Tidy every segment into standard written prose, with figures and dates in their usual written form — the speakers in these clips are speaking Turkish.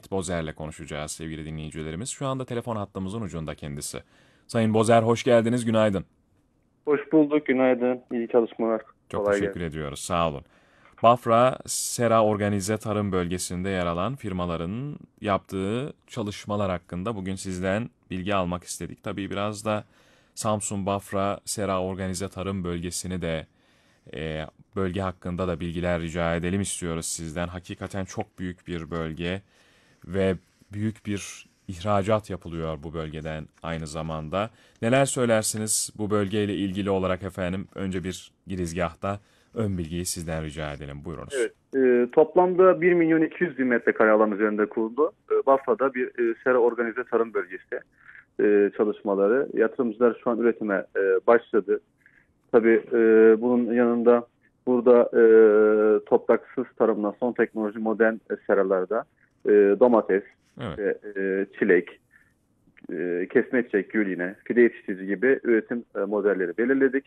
Hamit Bozer'le konuşacağız sevgili dinleyicilerimiz. Şu anda telefon hattımızın ucunda kendisi. Sayın Bozer hoş geldiniz, günaydın. Hoş bulduk, günaydın. İyi çalışmalar. Çok Kolay teşekkür gelsin. ediyoruz, sağ olun. Bafra, Sera Organize Tarım Bölgesi'nde yer alan firmaların yaptığı çalışmalar hakkında bugün sizden bilgi almak istedik. Tabii biraz da Samsun, Bafra, Sera Organize Tarım Bölgesi'ni de bölge hakkında da bilgiler rica edelim istiyoruz sizden. Hakikaten çok büyük bir bölge ve büyük bir ihracat yapılıyor bu bölgeden aynı zamanda. Neler söylersiniz bu bölgeyle ilgili olarak efendim? Önce bir girizgahta ön bilgiyi sizden rica edelim. Buyurunuz. Evet, toplamda 1 milyon 200 bin metrekare alan üzerinde kuruldu. Bafra'da bir sera organize tarım bölgesi çalışmaları. Yatırımcılar şu an üretime başladı. Tabii bunun yanında burada topraksız tarımla son teknoloji modern seralarda domates, Evet, çilek, kesme çiçek, gül yine, fide yetiştirici gibi üretim modelleri belirledik.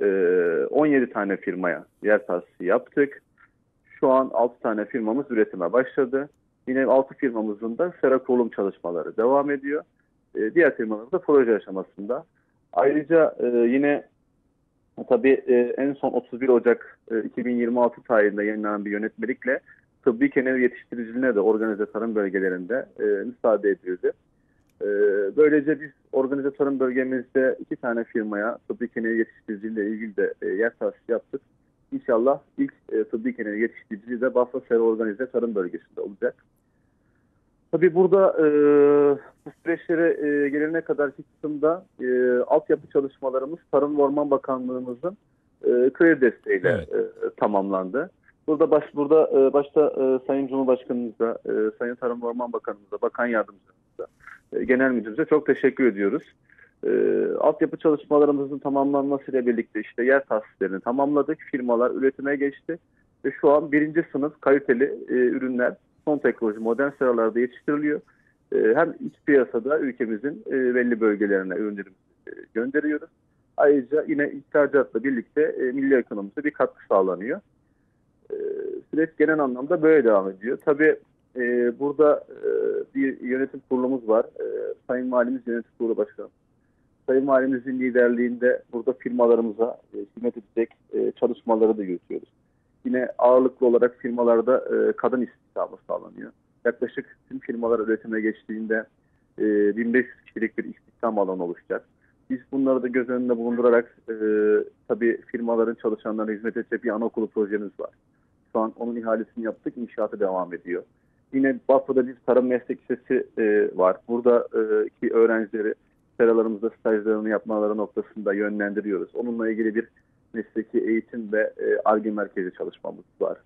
17 tane firmaya yer tahsisi yaptık. Şu an 6 tane firmamız üretime başladı. Yine 6 firmamızın da sera kurulum çalışmaları devam ediyor. Diğer firmalarımız da proje aşamasında. Ayrıca yine tabii en son 31 Ocak 2026 tarihinde yayınlanan bir yönetmelikle tıbbi kenevir yetiştiriciliğine de organize tarım bölgelerinde müsaade edildi. Böylece biz organize tarım bölgemizde 2 tane firmaya tıbbi kenevir yetiştiriciliği ile ilgili de yer tahsisi yaptık. İnşallah ilk tıbbi kenevir yetiştiriciliği de Bafra Sera Organize Tarım Bölgesi'nde olacak. Tabii burada bu süreçlere gelene kadarki kısımda altyapı çalışmalarımız Tarım ve Orman Bakanlığımızın kredi desteğiyle evet. tamamlandı. Başta Sayın Cumhurbaşkanımıza, Sayın Tarım ve Orman Bakanımıza, Bakan Yardımcımıza, Genel Müdürümüze çok teşekkür ediyoruz. Altyapı çalışmalarımızın tamamlanmasıyla birlikte işte yer tahsislerini tamamladık. Firmalar üretime geçti ve şu an birinci sınıf kaliteli ürünler son teknoloji modern seralarda yetiştiriliyor. Hem iç piyasada ülkemizin belli bölgelerine ürünlerimizi gönderiyoruz. Ayrıca yine ihracatla birlikte milli ekonomimize bir katkı sağlanıyor. E, Süreç genel anlamda böyle devam ediyor. Tabii burada bir yönetim kurulumuz var. Sayın Valimiz Yönetim Kurulu Başkanı. Sayın Valimizin liderliğinde burada firmalarımıza hizmet edecek çalışmaları da yürütüyoruz. Yine ağırlıklı olarak firmalarda kadın istihdamı sağlanıyor. Yaklaşık tüm firmalar üretime geçtiğinde 1500 kişilik bir istihdam alanı oluşacak. Biz bunları da göz önünde bulundurarak tabii firmaların çalışanlarına hizmet edecek bir anaokulu projemiz var. Şu an onun ihalesini yaptık, inşaatı devam ediyor. Yine Bafra'da bir tarım meslek lisesi var. Burada ki öğrencileri seralarımızda stajlarını yapmaları noktasında yönlendiriyoruz. Onunla ilgili bir mesleki eğitim ve Ar-Ge merkezi çalışmamız var.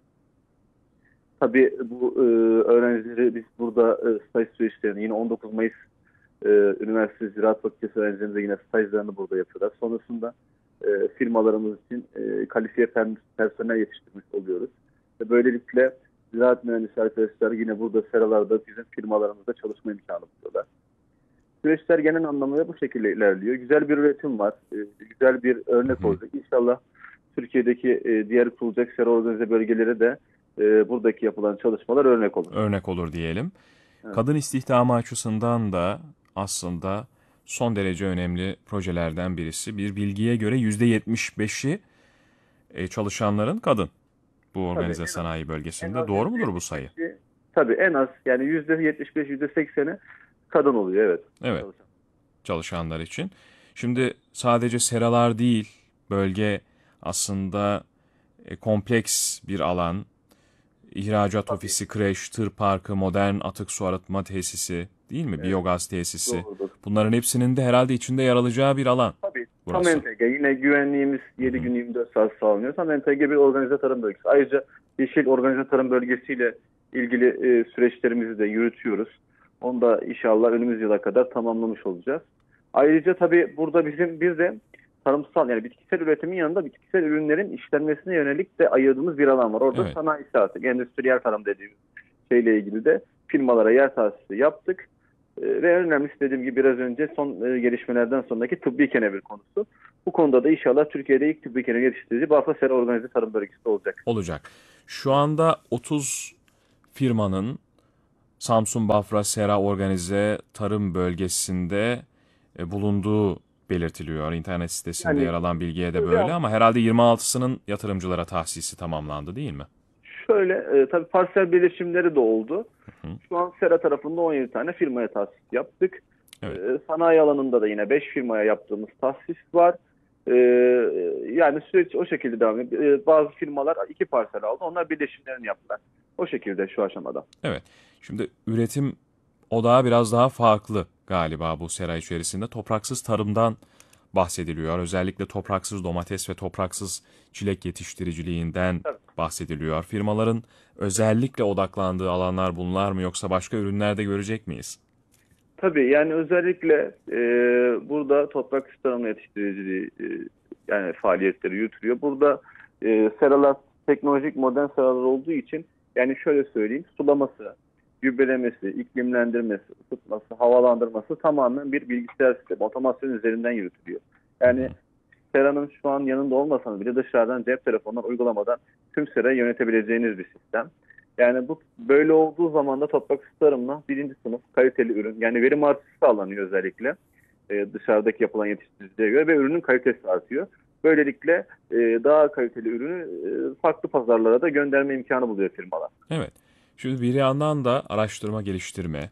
Tabii bu öğrencileri biz burada staj süreçlerini yine 19 Mayıs Üniversitesi Ziraat Fakültesi öğrencilerimize yine stajlarını burada yapıyorlar. Sonrasında firmalarımız için kalifiye personel yetiştirmiş oluyoruz. Ve böylelikle ziraat mühendisi arkadaşlar yine burada seralarda bizim firmalarımızda çalışma imkanı buluyorlar. Süreçler genel anlamıyla bu şekilde ilerliyor. Güzel bir üretim var. Güzel bir örnek Hı. olacak. İnşallah Türkiye'deki diğer kurulacak sera organize bölgelere de buradaki yapılan çalışmalar örnek olur. Örnek olur diyelim. Evet. Kadın istihdamı açısından da aslında son derece önemli projelerden birisi. Bir bilgiye göre %75'i çalışanların kadın bu Tabii organize en az sanayi en bölgesinde. az Doğru mudur bu sayı? %75'i tabii en az yani %75, %80'i kadın oluyor, evet. Evet, Çalışan. çalışanlar için. Şimdi sadece seralar değil, bölge aslında kompleks bir alan. İhracat Tabii. ofisi, kreş, tır parkı, modern atık su arıtma tesisi, değil mi? Evet. Biyogaz tesisi. Doğrudur. Bunların hepsinin de herhalde içinde yer alacağı bir alan Tabii. Tam burası. entegre. Yine güvenliğimiz Hı 7 hı. gün 24 saat sağlanıyor. Tam entegre bir organize tarım bölgesi. Ayrıca Yeşil Organize Tarım Bölgesi'yle ilgili süreçlerimizi de yürütüyoruz. Onu da inşallah önümüz yıla kadar tamamlamış olacağız. Ayrıca tabii burada bizim bir de tarımsal yani bitkisel üretimin yanında bitkisel ürünlerin işlenmesine yönelik de ayırdığımız bir alan var. Orada Evet. sanayi artık endüstriyel tarım dediğimiz şeyle ilgili de firmalara yer tahsisi yaptık. Ve en önemlisi dediğim gibi biraz önce son gelişmelerden sonraki tıbbi kenevir konusu. Bu konuda da inşallah Türkiye'de ilk tıbbi kenevir yetiştirici Bafra Sera Organize Tarım Bölgesi olacak. Olacak. Şu anda 30 firmanın Samsun Bafra Sera Organize Tarım Bölgesi'nde bulunduğu belirtiliyor. İnternet sitesinde yer Yani alan bilgiye de şöyle, böyle ama herhalde 26'sının yatırımcılara tahsisi tamamlandı değil mi? tabii parsel birleşimleri de oldu. Hı, Şu an Sera tarafında 17 tane firmaya tahsis yaptık. evet. Sanayi alanında da yine 5 firmaya yaptığımız tahsis var. Ee, Yani süreç o şekilde devam ediyor. Bazı firmalar 2 parsel aldı. Onlar birleşimlerini yaptılar. O şekilde şu aşamada. Evet. Şimdi üretim odağı biraz daha farklı galiba bu sera içerisinde. Topraksız tarımdan bahsediliyor. Özellikle topraksız domates ve topraksız çilek yetiştiriciliğinden Tabii. bahsediliyor. Firmaların özellikle odaklandığı alanlar bunlar mı yoksa başka ürünler de görecek miyiz? Tabii yani özellikle burada toprak tarım yetiştiriciliği yani faaliyetleri yürütülüyor. Burada seralar teknolojik modern seralar olduğu için yani şöyle söyleyeyim, sulaması, gübrelemesi, iklimlendirmesi, ısıtması, havalandırması tamamen bir bilgisayar sistemi, otomasyon üzerinden yürütülüyor. Hı hı. Yani seranın şu an yanında olmasanız bile dışarıdan cep telefonundan uygulamadan tüm serayı yönetebileceğiniz bir sistem. Yani bu böyle olduğu zaman da toprak tarımla birinci sınıf kaliteli ürün yani verim artışı sağlanıyor özellikle dışarıdaki yapılan yetiştiriciliğe göre ve ürünün kalitesi artıyor. Böylelikle daha kaliteli ürünü farklı pazarlara da gönderme imkanı buluyor firmalar. Evet. Şimdi bir yandan da araştırma geliştirme,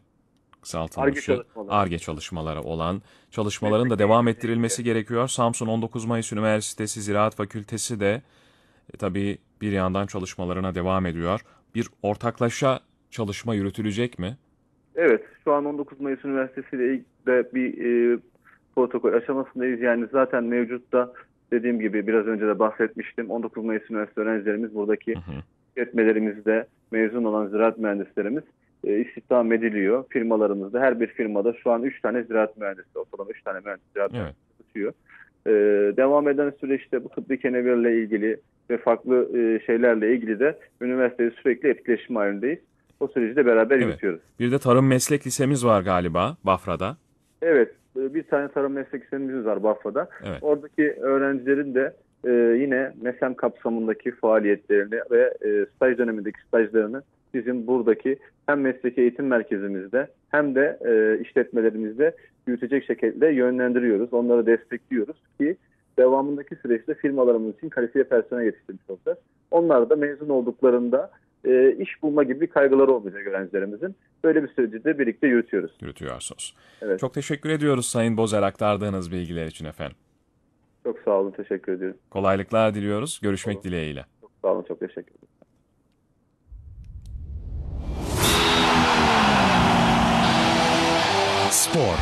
Ar-Ge kısaltılmışı çalışmaları, Ar-Ge çalışmaları olan çalışmaların da meslek devam eğitimle ilgili. ettirilmesi gerekiyor. Samsun 19 Mayıs Üniversitesi Ziraat Fakültesi de tabii bir yandan çalışmalarına devam ediyor. Bir ortaklaşa çalışma yürütülecek mi? Evet, şu an 19 Mayıs Üniversitesi ile ilgili de bir protokol aşamasındayız. Yani zaten mevcutta dediğim gibi biraz önce de bahsetmiştim. 19 Mayıs Üniversitesi öğrencilerimiz buradaki Hı hı. işletmelerimizde mezun olan ziraat mühendislerimiz istihdam ediliyor. Firmalarımızda her bir firmada şu an 3 tane ziraat mühendisi, ortalama 3 tane mühendis ziraat Evet. mühendisi tutuyor. E, Devam eden süreçte bu tıbbi kenevirle ilgili ve farklı şeylerle ilgili de üniversiteyle sürekli etkileşim halindeyiz. O süreci de beraber Evet. yürütüyoruz. Bir de tarım meslek lisemiz var galiba Bafra'da. Evet, bir tane tarım meslek lisemiz var Bafra'da. Evet. Oradaki öğrencilerin de yine MESEM kapsamındaki faaliyetlerini ve staj dönemindeki stajlarını bizim buradaki hem mesleki eğitim merkezimizde hem de işletmelerimizde yürütecek şekilde yönlendiriyoruz. Onları destekliyoruz ki devamındaki süreçte firmalarımız için kalifiye personel yetiştirmiş olacağız. Onlar da mezun olduklarında iş bulma gibi kaygıları olmayacak öğrencilerimizin. Böyle bir süreci de birlikte yürütüyoruz. Yürütüyorsunuz. Evet. Çok teşekkür ediyoruz Sayın Bozer aktardığınız bilgiler için efendim. Çok sağ olun, teşekkür ediyorum. Kolaylıklar diliyoruz. Görüşmek Olun. dileğiyle. Çok sağ olun, çok teşekkür ederim. Spor.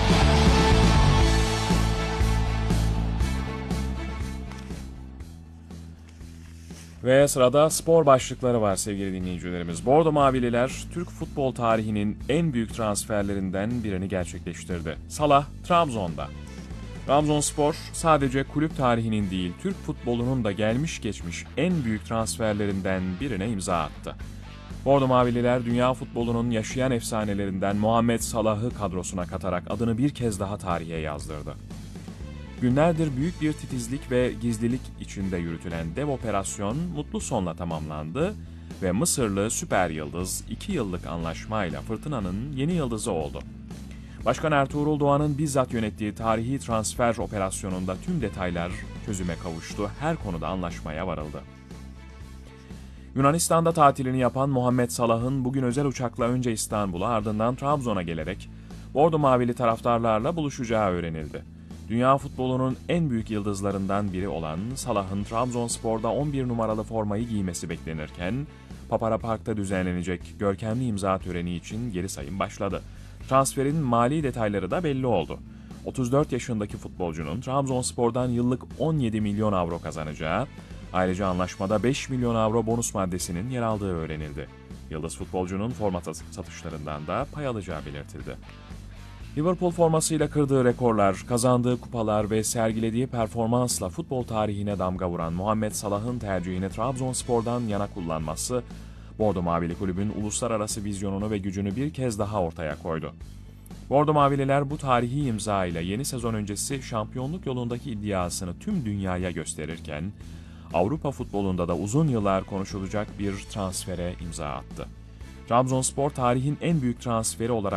Ve sırada spor başlıkları var sevgili dinleyicilerimiz. Bordo Mavililer Türk futbol tarihinin en büyük transferlerinden birini gerçekleştirdi. Salah Trabzon'da. Trabzonspor sadece kulüp tarihinin değil Türk futbolunun da gelmiş geçmiş en büyük transferlerinden birine imza attı. Bordo Mavililer dünya futbolunun yaşayan efsanelerinden Muhammed Salah'ı kadrosuna katarak adını bir kez daha tarihe yazdırdı. Günlerdir büyük bir titizlik ve gizlilik içinde yürütülen dev operasyon mutlu sonla tamamlandı ve Mısırlı süper yıldız 2 yıllık anlaşmayla Fırtına'nın yeni yıldızı oldu. Başkan Ertuğrul Doğan'ın bizzat yönettiği tarihi transfer operasyonunda tüm detaylar çözüme kavuştu, her konuda anlaşmaya varıldı. Yunanistan'da tatilini yapan Muhammed Salah'ın bugün özel uçakla önce İstanbul'a ardından Trabzon'a gelerek Bordo Mavili taraftarlarla buluşacağı öğrenildi. Dünya futbolunun en büyük yıldızlarından biri olan Salah'ın Trabzonspor'da 11 numaralı formayı giymesi beklenirken, Papara Park'ta düzenlenecek görkemli imza töreni için geri sayım başladı. Transferin mali detayları da belli oldu. 34 yaşındaki futbolcunun Trabzonspor'dan yıllık 17 milyon avro kazanacağı, ayrıca anlaşmada 5 milyon avro bonus maddesinin yer aldığı öğrenildi. Yıldız futbolcunun forma satışlarından da pay alacağı belirtildi. Liverpool formasıyla kırdığı rekorlar, kazandığı kupalar ve sergilediği performansla futbol tarihine damga vuran Muhammed Salah'ın tercihini Trabzonspor'dan yana kullanması, Bordo Mavili kulübün uluslararası vizyonunu ve gücünü bir kez daha ortaya koydu. Bordo Mavililer bu tarihi imza ile yeni sezon öncesi şampiyonluk yolundaki iddiasını tüm dünyaya gösterirken, Avrupa futbolunda da uzun yıllar konuşulacak bir transfere imza attı. Trabzonspor tarihin en büyük transferi olarak